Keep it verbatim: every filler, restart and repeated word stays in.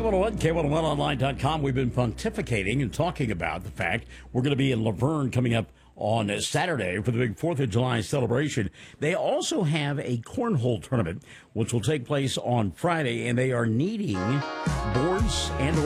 one oh one, K one oh one online dot com. We've been pontificating and talking about the fact we're going to be in Laverne coming up on Saturday for the big fourth of July celebration. They also have a cornhole tournament, which will take place on Friday, and they are needing boards and